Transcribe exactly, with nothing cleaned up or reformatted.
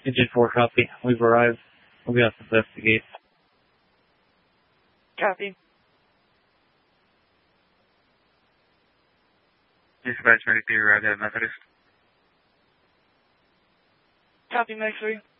Engine four, copy. We've arrived. We'll be off to investigate. Copy. Dispatch, ready to arrive at Methodist. Copy, Max three.